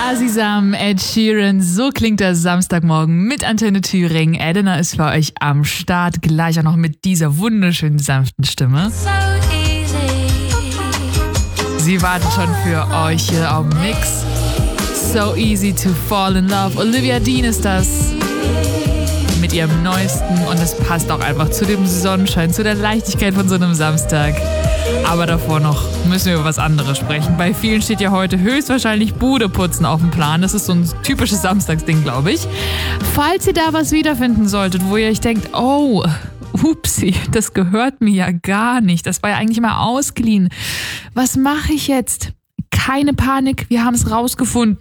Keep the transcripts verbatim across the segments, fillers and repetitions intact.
Asisam, Ed Sheeran, so klingt der Samstagmorgen mit Antenne Thüringen. Edina ist für euch am Start, gleich auch noch mit dieser wunderschönen, sanften Stimme. Sie wartet schon für euch hier auf Mix. So easy to fall in love. Olivia Dean ist das mit ihrem neuesten und es passt auch einfach zu dem Sonnenschein, zu der Leichtigkeit von so einem Samstag. Aber davor noch müssen wir über was anderes sprechen. Bei vielen steht ja heute höchstwahrscheinlich Budeputzen auf dem Plan. Das ist so ein typisches Samstagsding, glaube ich. Falls ihr da was wiederfinden solltet, wo ihr euch denkt, oh, upsi, das gehört mir ja gar nicht. Das war ja eigentlich mal ausgeliehen. Was mache ich jetzt? Keine Panik, wir haben es rausgefunden.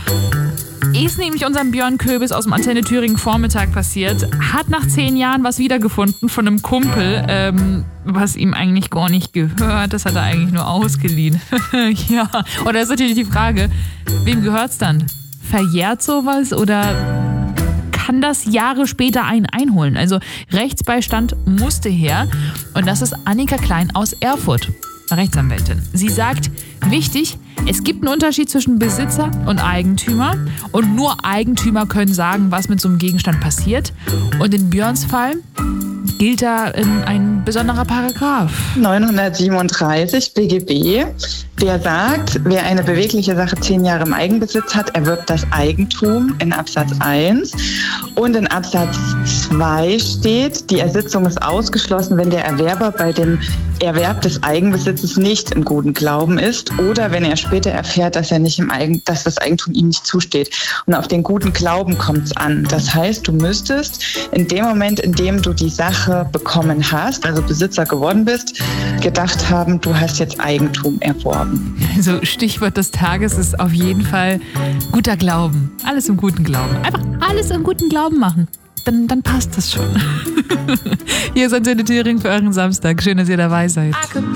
Ist nämlich unserem Björn Köbis aus dem Antenne Thüringen Vormittag passiert. Hat nach zehn Jahren was wiedergefunden von einem Kumpel, ähm, was ihm eigentlich gar nicht gehört. Das hat er eigentlich nur ausgeliehen. Ja, und da ist natürlich die Frage, wem gehört's dann? Verjährt sowas oder kann das Jahre später einen einholen? Also Rechtsbeistand musste her und das ist Annika Klein aus Erfurt, Rechtsanwältin. Sie sagt, wichtig, es gibt einen Unterschied zwischen Besitzer und Eigentümer und nur Eigentümer können sagen, was mit so einem Gegenstand passiert. Und in Björns Fall gilt da ein besonderer Paragraph. neunhundertsiebenunddreißig B G B, der sagt, wer eine bewegliche Sache zehn Jahre im Eigenbesitz hat, erwirbt das Eigentum in Absatz eins. Und in Absatz zwei steht, die Ersitzung ist ausgeschlossen, wenn der Erwerber bei dem Erwerb des Eigenbesitzes nicht im guten Glauben ist oder wenn er später erfährt, dass er nicht im Eigen, dass das Eigentum ihm nicht zusteht. Und auf den guten Glauben kommt es an. Das heißt, du müsstest in dem Moment, in dem du die Sache bekommen hast, also Besitzer geworden bist, gedacht haben, du hast jetzt Eigentum erworben. Also Stichwort des Tages ist auf jeden Fall guter Glauben. Alles im guten Glauben. Einfach alles im guten Glauben machen. Dann, dann passt das schon. Hier ist Antenne Thüringen für euren Samstag. Schön, dass ihr dabei seid.